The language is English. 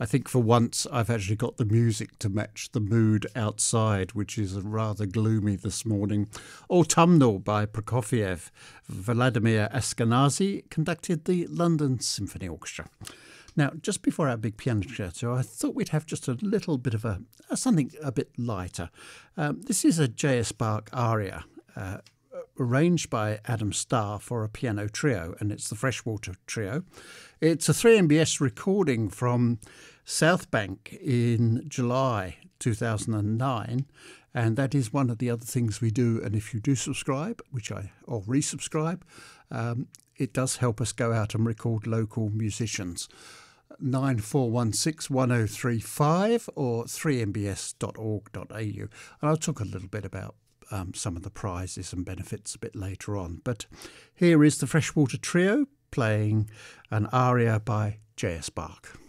I think for once I've actually got the music to match the mood outside, which is rather gloomy this morning. Autumnal by Prokofiev. Vladimir Ashkenazy conducted the London Symphony Orchestra. Now, just before our big piano concerto, I thought we'd have just a little bit of something a bit lighter. This is a J.S. Bach aria, arranged by Adam Starr for a piano trio, and it's the Freshwater Trio. It's a 3MBS recording from South Bank in July 2009, and that is one of the other things we do. And if you do subscribe, or resubscribe, it does help us go out and record local musicians. 9416 1035 or 3mbs.org.au. And I'll talk a little bit about some of the prizes and benefits a bit later on. But here is the Freshwater Trio playing an aria by J.S. Bach.